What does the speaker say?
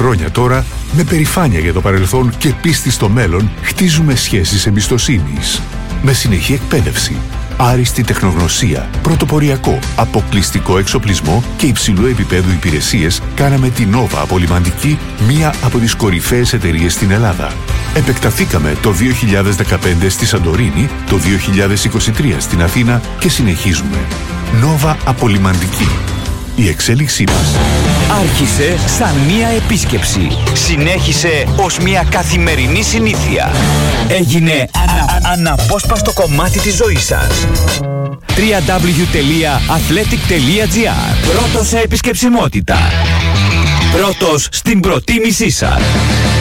χρόνια τώρα, με περηφάνεια για το παρελθόν και πίστη στο μέλλον, χτίζουμε σχέσεις εμπιστοσύνης. Με συνεχή εκπαίδευση, άριστη τεχνογνωσία, πρωτοποριακό, αποκλειστικό εξοπλισμό και υψηλού επίπεδου υπηρεσίες, κάναμε την Nova Απολυμαντική μία από τις κορυφαίες εταιρείες στην Ελλάδα. Επεκταθήκαμε το 2015 στη Σαντορίνη, το 2023 στην Αθήνα και συνεχίζουμε. Nova Απολυμαντική. Η εξέλιξή μας άρχισε σαν μία επίσκεψη. Συνέχισε ως μία καθημερινή συνήθεια. Έγινε αναπόσπαστο κομμάτι της ζωής σας. www.athletic.gr. Πρώτος σε επισκεψιμότητα. Πρώτος στην προτίμησή σας.